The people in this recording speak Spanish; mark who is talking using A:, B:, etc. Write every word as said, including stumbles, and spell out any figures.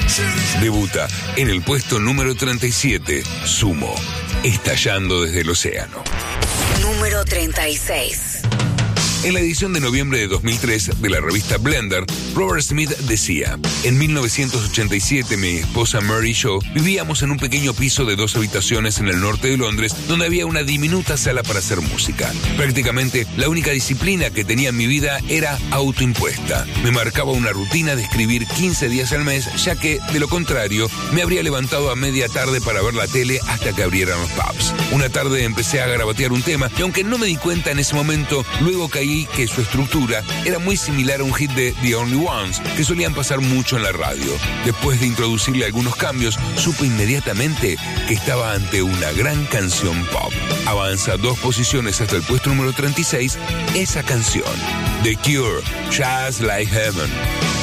A: Debuta en el puesto número treinta y siete, Sumo, estallando desde el océano.
B: Número treinta y seis.
A: En la edición de noviembre de dos mil tres de la revista Blender, Robert Smith decía: en mil novecientos ochenta y siete, mi esposa Mary y yo vivíamos en un pequeño piso de dos habitaciones en el norte de Londres, donde había una diminuta sala para hacer música. Prácticamente la única disciplina que tenía en mi vida era autoimpuesta. Me marcaba una rutina de escribir quince días al mes, ya que, de lo contrario, me habría levantado a media tarde para ver la tele hasta que abrieran los pubs. Una tarde empecé a garabatear un tema, y aunque no me di cuenta en ese momento, luego caí que su estructura era muy similar a un hit de The Only Ones, que solían pasar mucho en la radio. Después de introducirle algunos cambios, supe inmediatamente que estaba ante una gran canción pop. Avanza dos posiciones hasta el puesto número treinta y seis, esa canción, The Cure, Just Like Heaven.